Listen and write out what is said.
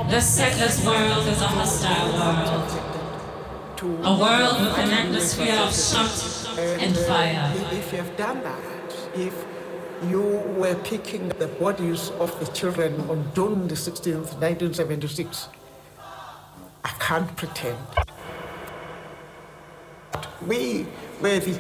The settler's world is a hostile world. A world with an atmosphere of shot and fire. If you have done that, if you were picking the bodies of the children on June the 16th, 1976, I can't pretend. We were the